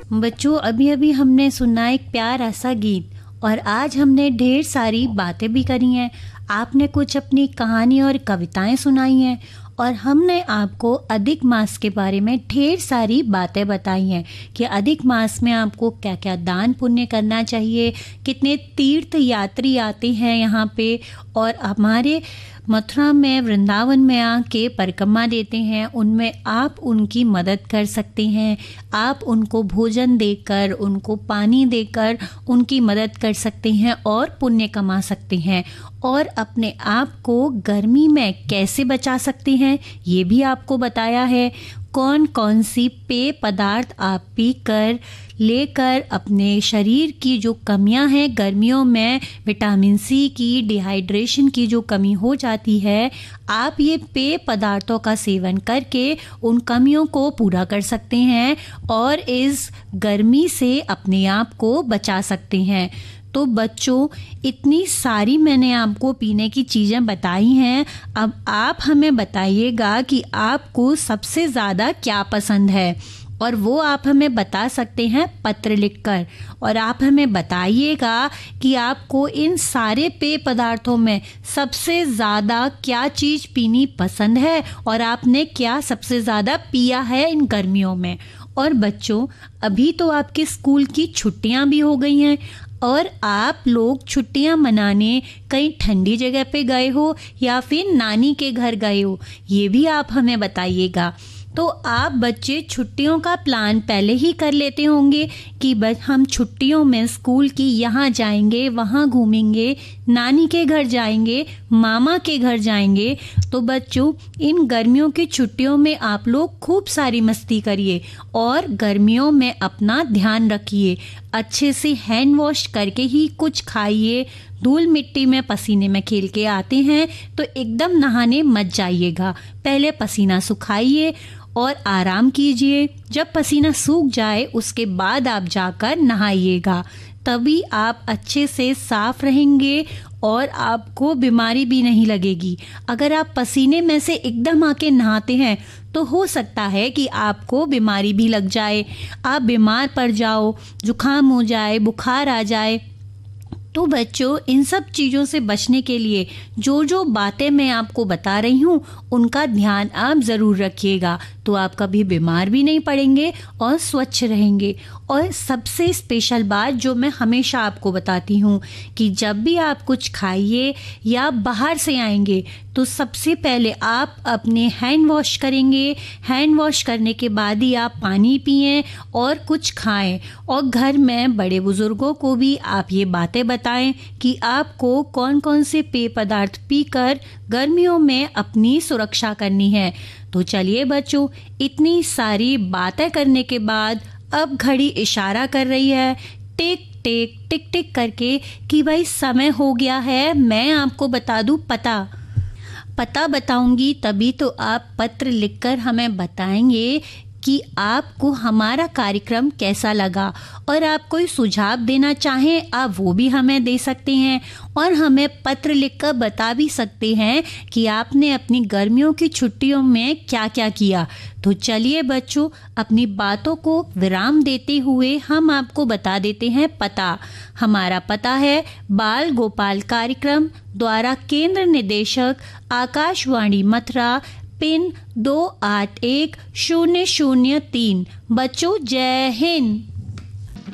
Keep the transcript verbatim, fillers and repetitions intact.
बच्चों, अभी अभी हमने सुना एक प्यारा सा गीत और आज हमने ढेर सारी बातें भी करी हैं। आपने कुछ अपनी कहानी और कविताएं सुनाई हैं और हमने आपको अधिक मास के बारे में ढेर सारी बातें बताई हैं कि अधिक मास में आपको क्या क्या दान पुण्य करना चाहिए, कितने तीर्थ यात्री आते हैं यहाँ पे और हमारे मथुरा में वृंदावन में आके परिक्रमा देते हैं, उनमें आप उनकी मदद कर सकते हैं। आप उनको भोजन देकर, उनको पानी देकर उनकी मदद कर सकते हैं और पुण्य कमा सकते हैं। और अपने आप को गर्मी में कैसे बचा सकते हैं ये भी आपको बताया है। कौन कौन सी पेय पदार्थ आप पीकर लेकर अपने शरीर की जो कमियां हैं गर्मियों में, विटामिन सी की, डिहाइड्रेशन की जो कमी हो जाती है, आप ये पेय पदार्थों का सेवन करके उन कमियों को पूरा कर सकते हैं और इस गर्मी से अपने आप को बचा सकते हैं। तो बच्चों, इतनी सारी मैंने आपको पीने की चीज़ें बताई हैं। अब आप हमें बताइएगा कि आपको सबसे ज़्यादा क्या पसंद है और वो आप हमें बता सकते हैं पत्र लिखकर। और आप हमें बताइएगा कि आपको इन सारे पेय पदार्थों में सबसे ज़्यादा क्या चीज़ पीनी पसंद है और आपने क्या सबसे ज़्यादा पिया है इन गर्मियों में। और बच्चों, अभी तो आपके स्कूल की छुट्टियां भी हो गई हैं और आप लोग छुट्टियां मनाने कहीं ठंडी जगह पे गए हो या फिर नानी के घर गए हो, ये भी आप हमें बताइएगा। तो आप बच्चे छुट्टियों का प्लान पहले ही कर लेते होंगे कि बस हम छुट्टियों में स्कूल की यहाँ जाएंगे, वहाँ घूमेंगे, नानी के घर जाएंगे, मामा के घर जाएंगे। तो बच्चों, इन गर्मियों की छुट्टियों में आप लोग खूब सारी मस्ती करिए और गर्मियों में अपना ध्यान रखिए। अच्छे से हैंड वॉश करके ही कुछ खाइए। धूल मिट्टी में पसीने में खेल के आते हैं तो एकदम नहाने मत जाइएगा, पहले पसीना सुखाइए और आराम कीजिए। जब पसीना सूख जाए उसके बाद आप जाकर नहाइएगा, तभी आप अच्छे से साफ रहेंगे और आपको बीमारी भी नहीं लगेगी। अगर आप पसीने में से एकदम आके नहाते हैं तो हो सकता है कि आपको बीमारी भी लग जाए, आप बीमार पड़ जाओ, जुकाम हो जाए, बुखार आ जाए। तो बच्चों, इन सब चीज़ों से बचने के लिए जो जो बातें मैं आपको बता रही हूँ उनका ध्यान आप ज़रूर रखिएगा, तो आप कभी बीमार भी नहीं पड़ेंगे और स्वच्छ रहेंगे। और सबसे स्पेशल बात जो मैं हमेशा आपको बताती हूँ कि जब भी आप कुछ खाइए या बाहर से आएंगे तो सबसे पहले आप अपने हैंड वॉश करेंगे। हैंड वॉश करने के बाद ही आप पानी पिएं और कुछ खाएं। और घर में बड़े बुजुर्गों को भी आप ये बातें बताएं कि आपको कौन कौन से पेय पदार्थ पीकर गर्मियों में अपनी सुरक्षा करनी है। तो चलिए बच्चों, इतनी सारी बातें करने के बाद अब घड़ी इशारा कर रही है टिक टिक टिक टिक करके कि भाई समय हो गया है। मैं आपको बता दूं पता पता बताऊंगी तभी तो आप पत्र लिखकर हमें बताएंगे कि आपको हमारा कार्यक्रम कैसा लगा। और आप कोई सुझाव देना चाहें आप वो भी हमें दे सकते हैं और हमें पत्र लिखकर बता भी सकते हैं कि आपने अपनी गर्मियों की छुट्टियों में क्या क्या किया। तो चलिए बच्चों, अपनी बातों को विराम देते हुए हम आपको बता देते हैं पता। हमारा पता है बाल गोपाल कार्यक्रम द्वारा केंद्र निदेशक आकाशवाणी मथुरा, पिन दो आठ एक शून्य शून्य तीन। बच्चों, जय हिंद।